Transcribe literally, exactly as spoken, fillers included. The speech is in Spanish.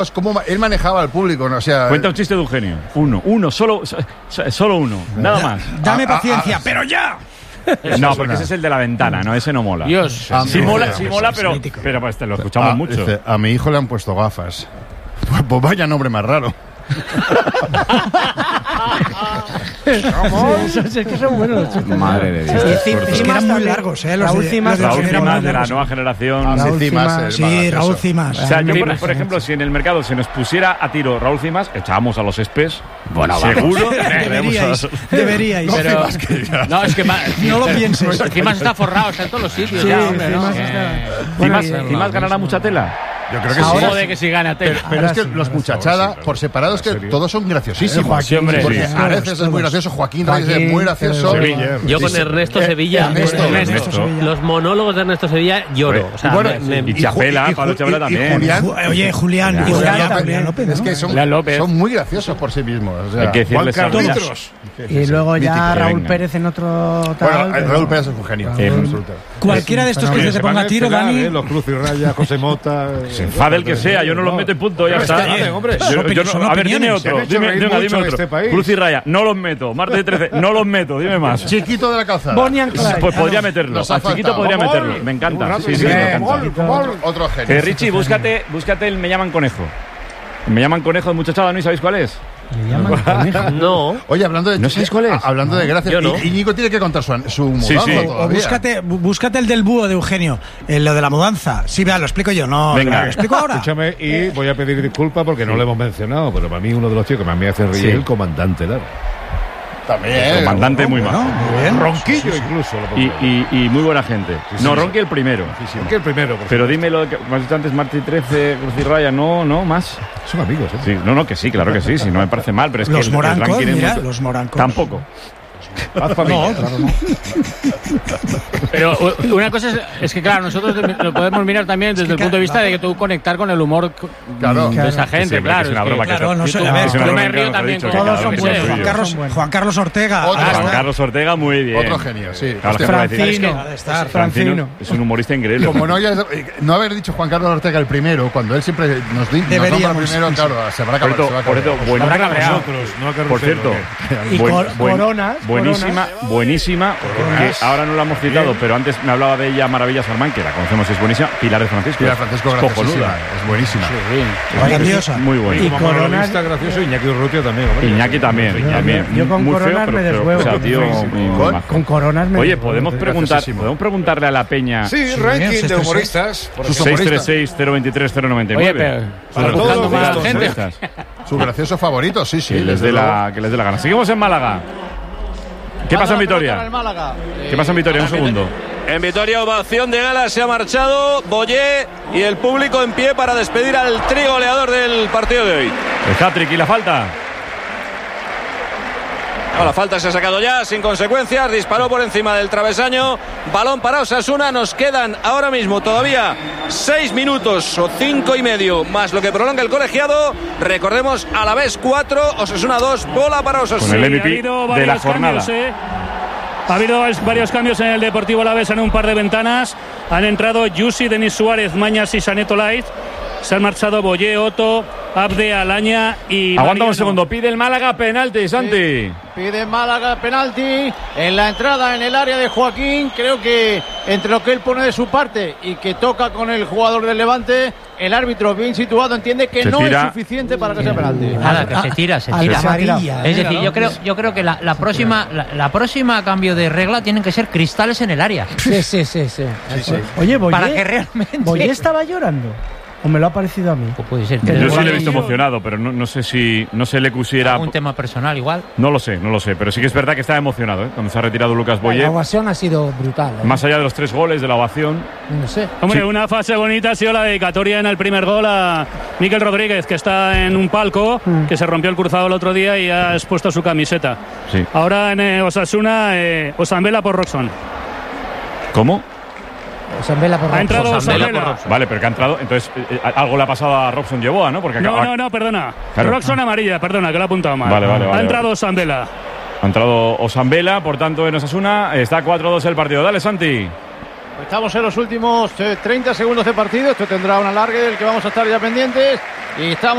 cómo él manejaba al público, ¿no? O sea, cuenta un chiste de Eugenio. Uno, uno, solo, solo uno, nada más. Dame Ah, paciencia, ah, ah, pero ya. No, porque ese es el de la ventana, no, ese no mola. Dios. Ah, Sí no, mola, no, sí no, mola, es pero, mítico. pero pues te lo escuchamos ah, mucho. dice, a mi hijo le han puesto gafas. Pues, pues vaya nombre más raro. Sí, es que son buenos los chistes. Madre de Dios. Es que eran muy también. largos, ¿eh? Los Raúl de- Cimas, los de Raúl Eugenio eran Cimas muy de la largos. nueva generación. Ah, Raúl sí, Cimas, Cimas, el Sí, más Raúl gracioso. Cimas. O sea, yo, por, Libre. por ejemplo, si en el mercado se nos pusiera a tiro Raúl Cimas, echábamos a los espes. Bueno, seguro. Deberíais, deberíais. No, Pero, Cimas, que ya- no, es que ma- No lo pienses. Cimas está forrado, está en todos los sitios. Sí, ya, hombre, ¿no? Cimas Eh, está- Bueno, ¿Cimas, y- Cimas ganará mucha tela? Yo creo que Ahora sí. de que si gana tela. Pero, pero Ahora es que sí, los ahora muchachada, sí, claro. por separado, es que ¿En serio? todos son graciosísimos. Joaquín, Sí, hombre, Porque sí. Areces es muy gracioso, Joaquín Reyes es Joaquín, muy gracioso. Sevilla. Yo con Sí, Ernesto eh, Sevilla, Ernesto, con- Ernesto. Sevilla. los monólogos de Ernesto Sevilla lloro. O sea, Y bueno, me- me- y Chapela, Ju- y Pablo Ju- Chapela y- y también. Julián, Ju- Oye, Julián, Julián y Julián, también. Julián López, es ¿no? que son, Julián López. son muy graciosos por sí mismos. O sea, Hay que decirles Juan algo. Carlitos. Y luego ya Mítico, Raúl venga. Pérez en otro tal. bueno, pero- Raúl Pérez es un genio. Eh, absoluto. Cualquiera de estos que se te ponga a tiro, van a Dani. esperar, ¿eh? Los Cruz y Raya, José Mota. Se enfade el que sea, yo no los meto y punto, ya Pero está. está bien, hombre. Yo- Son yo opini- no- son a ver, dime opiniones. Se han otro. hecho Dime, reír venga, mucho dime en otro. este país. Cruz y Raya, no los meto. Martes de trece, no los meto, dime más. Chiquito de la calzada. Bonnie and Clyde. Pues podría meterlo. Nos ha Al chiquito faltado. podría Gol. meterlo. Me encanta. Un rato Sí, y sí, me medio. encanta. Gol, gol. Otro genio. Eh, Richie, búscate, búscate el Me llaman conejo. Me llaman conejo de muchachada, ¿no? ¿Y sabéis cuál es? Le llaman conejo. no. Oye, hablando de... ¿No sabéis cuál es? a- Hablando de gracias, yo no. I- Íñigo tiene que contar su, su mudanza sí. O todavía. búscate, bú- búscate el del búho de Eugenio, el, lo de la mudanza. Sí, vea, lo explico yo, no. Venga. Lo explico ahora. Escúchame, y voy a pedir disculpas porque no lo hemos mencionado, pero para mí uno de los tíos que más me hace reír Sí. es el comandante Lara. También. Comandante muy Bueno, majo. muy bien. Ronquillo incluso. Lo Y, pondría. y, y muy buena gente. sí, No, sí. Ronqui el primero. Ronquillo el primero, por Pero dime lo que me has dicho antes, Martí trece, Cruz y Raya, no, no, más. favor. Son amigos, ¿eh? Sí, no, no, que sí, claro que sí, si no me parece mal, pero es que Los el- el morancos, ranking es mira, muy- los morancos. Tampoco. Haz familia. No, claro, no. Pero u- una cosa es, es que, claro, nosotros lo podemos mirar también desde el punto de vista de que tú conectar con el humor co- Claro. de esa gente, Sí, hombre, claro. que es una es que- broma que claro, se- no sé, yo- a ver, es una yo broma me que río claro, también he dicho con- que todos cada son uno buenos. tiene Juan suyo. Carlos, Son buenos. Juan Carlos Ortega. Otro. Ah, Juan está. Carlos Ortega, muy bien. Otro genio, sí. Claro, Hostia, la gente va a decir, Francino. es que Está Francino Francino. es un humorista increíble. Como no, hayas- no haber dicho Juan Carlos Ortega el primero, cuando él siempre nos, di, nos nombra Deberíamos. primero, claro, se habrá Por acabado. cierto, por cierto, bueno, Habrá cabreado. Nosotros, no a Carrusel, por cierto, ¿no? Y buen- cor- buen- coronas, buenísima, buenísima, que ahora no la hemos citado, pero antes me hablaba de ella Maravillas Armán, que la conocemos, es buenísima. Pilar de Francisco. Pilar Francisco, es graciosísima, cojonuda. es buenísima. Grandiosa. Muy buena. Y Como Coronas- monologuista gracioso, Iñaki Urrutia también. hombre. Iñaki también, Yo- también. yo con muy feo, Coronas pero, me pero, deshuevo. o sea, tío, Feísimo. muy- muy ¿Con? majo. Con coronas me Oye, deshuevo. podemos preguntar, graciosísimo. podemos preguntarle a la peña Sí, Sí, ranking seis de tres humoristas. por Sus ejemplo. seis tres seis, cero veintitrés, cero noventa y nueve. Oye, pero Para están todos buscando los más gustos, gente. Estas. Su gracioso favorito, sí, sí. Que les desde dé luego. la, que les dé la gana. Seguimos en Málaga. ¿Qué pasa en Vitoria? ¿Qué pasa en Vitoria? Un segundo. En Vitoria, ovación de gala, se ha marchado Boyé y el público en pie para despedir al trigoleador del partido de hoy. El hat-trick y la falta. No, la falta se ha sacado ya, sin consecuencias, disparó por encima del travesaño, balón para Osasuna, nos quedan ahora mismo todavía seis minutos o cinco y medio, más lo que prolonga el colegiado, recordemos, a la vez cuatro, Osasuna dos, bola para Con Osasuna. el Sí, M ha V habido P de la varios jornada. cambios, ¿eh? Ha habido varios cambios en el Deportivo Alavés en un par de ventanas. Han entrado Yusi, Denis Suárez, Mañas y Saneto Light. Se han marchado Boyé, Otto, Abde, Alaña y Aguanta Mariano. un segundo. Pide el Málaga penalti, Santi. Pide Málaga penalti en la entrada en el área de Joaquín. Creo que entre lo que él pone de su parte y que toca con el jugador del Levante, el árbitro bien situado entiende que Se no tira. es suficiente para que sea penalti. Nada, que se tira, se Al- tira. se ha tirado. Es decir, yo creo, yo creo que la, la próxima, la, la próxima cambio de regla tienen que ser cristales en el área. Sí, sí, sí, sí. Oye, Boyé, Para que realmente. Boyé estaba llorando. ¿O me lo ha parecido a mí? O puede ser Que que Yo Igual sí le he que visto yo. emocionado, pero no, no sé si no se le pusiera. un tema personal igual. No lo sé, no lo sé, pero sí que es verdad que estaba emocionado, ¿eh? Cuando se ha retirado Lucas Boyé. La ovación ha sido brutal. ¿eh? Más allá de los tres goles de la ovación. No sé. Hombre, Sí. una fase bonita ha sido la dedicatoria en el primer gol a Miquel Rodríguez, que está en un palco, Mm. que se rompió el cruzado el otro día y ha expuesto su camiseta. Sí. Ahora en eh, Osasuna, eh, Osambela por Roxon. ¿Cómo? Osambela por Ha Roxon. entrado Osambela Osambela. por Roxon. Vale, pero que ha entrado. Entonces, eh, eh, algo le ha pasado a Robson Yeboah, ¿no? Porque No, acaba- no, no, perdona. Claro. Roxon amarilla, perdona, que lo he apuntado mal. Vale, vale, vale, ha entrado vale. Osambela. ha entrado Osambela, por tanto, en Osasuna. Está cuatro dos el partido. Dale, Santi. Estamos en los últimos eh, treinta segundos de partido. Esto tendrá un alargue del que vamos a estar ya pendientes. y estamos